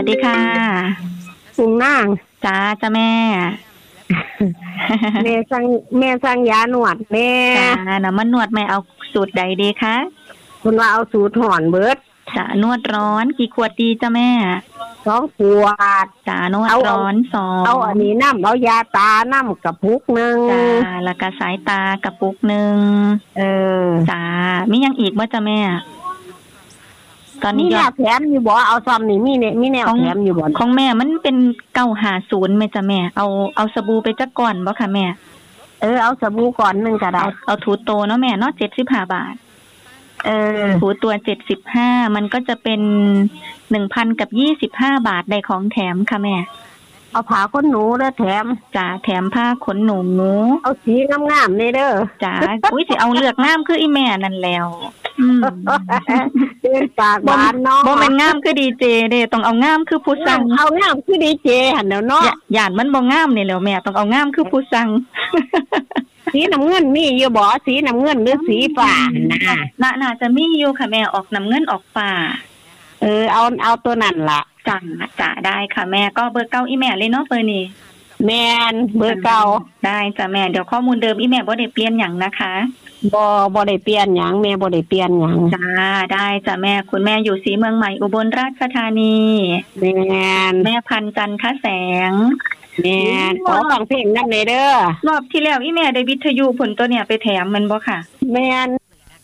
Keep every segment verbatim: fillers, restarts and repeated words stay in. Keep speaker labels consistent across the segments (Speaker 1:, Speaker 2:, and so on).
Speaker 1: ดีค่ะ
Speaker 2: กุ้งนาง
Speaker 1: จ้าจ้าแม่
Speaker 2: แม่สั่งแม่สั่งยาหนวดแม่
Speaker 1: จ้าน้ำมันนวดแม่เอาสูตรใดดีคะ
Speaker 2: คุณว่าเอาสูตรห่อนเบิด
Speaker 1: จ้านวดร้อนกี่ขวดดีจ้าแม่
Speaker 2: สองขวด
Speaker 1: จ้านวดร้อนสอง
Speaker 2: เอาอันนี้น้ำเอายาตาน้ำกระปุกหนึ่ง
Speaker 1: จ้าแล้วก็สายตากระปุกหนึ่ง
Speaker 2: เออ
Speaker 1: จ้ามียังอีกบ่จ้าแม่ตอนนี้
Speaker 2: มีแนวแถมอยู่บ่เอาซ้ำนี่มีเนี่ยมีแนวแถมอยู่บ่
Speaker 1: ของแม่มันเป็นเก้าห้าศูนย์แม่จ้าแม่เอาเอาสบู่ไปจักก่อนบ่ค่ะแม่
Speaker 2: เออเอาสบู่ก่อนนึงก็ได้
Speaker 1: เอาถูโตเนาะแม่เนาะเจ็ดสิบห้าบาท
Speaker 2: เออ
Speaker 1: ถูตัวเจ็ดสิบห้ามันก็จะเป็น หนึ่งพัน กับยี่สิบห้าบาทได้ของแถมค่ะแม่
Speaker 2: เอาผ้าขนหนูเด้อแถม
Speaker 1: จ้าแถมผ้าขนหนู
Speaker 2: เอาสีงามๆนี่เด้อ
Speaker 1: จ้าอุ้ยสิเอาเลือกงามคืออีแม่นั่นแล้ว
Speaker 2: อืมเดินปากหวานเนาะ
Speaker 1: บ่แม่นงามคือดีเจเด้ต้องเอางามคือผู้สั่ง
Speaker 2: เอางามคือดีเจหั่นแหล้วเนาะ
Speaker 1: ย่านมันบ่งามนี่แหล้วแม่ต้องเอางามคือผู้สั่ง
Speaker 2: สีน้ำเงินมีอยู่บ่สีน้ำเงินหรือสีฟ้านะ
Speaker 1: น่าน่าจะมีอยู่ค่ะแม่ออกน้ำเงินออกฟ้า
Speaker 2: เออเอาเอาตัวนั้นล่ะ
Speaker 1: จ้าจ้าได้ค่ะแม่ก็เบอร์เก้าอีแม่เลยเนาะเบอร์นี้
Speaker 2: แม่นเบอร์เก้า
Speaker 1: ได้จ้ะแม่เดี๋ยวข้อมูลเดิมอีแม่บ่ได้เปลี่ยนหยังนะคะ
Speaker 2: บ่บ่ได้เปลี่ยนหยังแม่บ่ได้เปลี่ยนหยัง
Speaker 1: จ้าได้จ้ะแม่คุณแม่อยู่ศรีเมืองใหม่อุบลราชธานี
Speaker 2: แม่น
Speaker 1: แม่พันจันทร์แสง
Speaker 2: แม่นขอฟังเพลงนำเด้อ
Speaker 1: รอบที่แล้วอีแม่ได้วิทยุผลตัวเนี่ยไปแถมมันบ่ค่ะ
Speaker 2: แม่น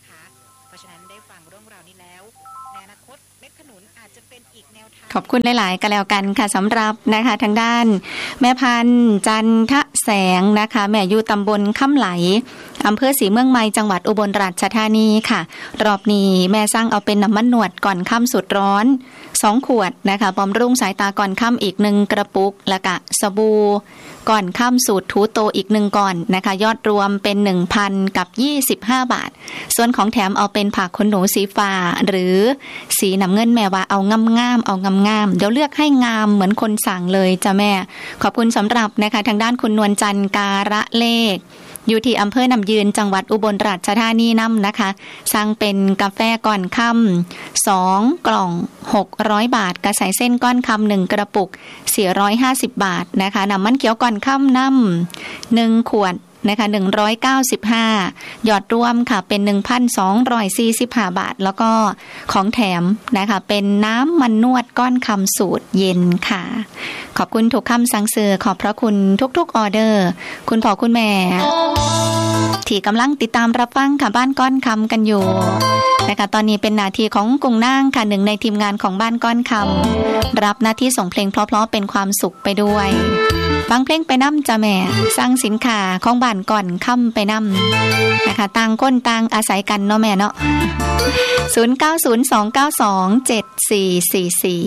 Speaker 1: ขอบคุณหลายๆก็แล้วกันค่ะสำหรับนะคะทางด้านแม่พันจันทแสงนะคะแม่อยู่ตำบลค่ำไหลอำเภอศรีเมืองใหม่จังหวัดอุบลราชธานีค่ะรอบนี้แม่สร้างเอาเป็นน้ำมันหนวดก่อนค่ำสุดร้อนสองขวดนะคะบำรุงสายตาก่อนค่ำอีกหนึ่งกระปุกแล้วก็สบู่ก่อนค่ำสูตรทูโตอีกหนึ่งก่อนนะคะยอดรวมเป็น หนึ่งพัน กับยี่สิบห้าบาทส่วนของแถมเอาเป็นผักขนหนูสีฟ้าหรือสีน้ำเงินแม่ว่าเอางามๆเอางามๆเดี๋ยวเลือกให้งามเหมือนคนสั่งเลยจ้ะแม่ขอบคุณสำหรับนะคะทางด้านคุณนวลจันทร์การะเลขอยู่ที่อำเภอน้ำยืนจังหวัดอุบลราชธานีนำนะคะสั่งเป็นกาแฟก่อนค่ำสองกล่องหกร้อยบาทกระใสเส้นก้อนค่ำหนึ่งกระปุกสี่ร้อยห้าสิบบาทนะคะน้ำมันเขียวก่อนค่ำน้ำหนึ่งขวดนะคะหนึ่งร้อยเก้าสิบห้ายอดรวมค่ะเป็น หนึ่งพันสองร้อยสี่สิบห้าบาทแล้วก็ของแถมนะคะเป็นน้ำมันนวดก้อนคำสูตรเย็นค่ะขอบคุณทุกคำสั่งซื้อขอบพระคุณทุกๆออเดอร์คุณพ่อคุณแม่ที่กำลังติดตามรับฟังค่ะบ้านก้อนคำกันอยู่นะคะตอนนี้เป็นหน้าที่ของกุ้งนางค่ะหนึ่งในทีมงานของบ้านก้อนคำรับหน้าที่ส่งเพลงเพราะๆเป็นความสุขไปด้วยฟังเพลงไปนำจ้ะแม่สร้างสินค้าของบ้านก่อนค่ำไปนำนะคะต่างคนต่างอาศัยกันเนาะแม่เนาะศูนย์ เก้า ศูนย์ สอง เก้า สอง เจ็ด สี่ สี่ สี่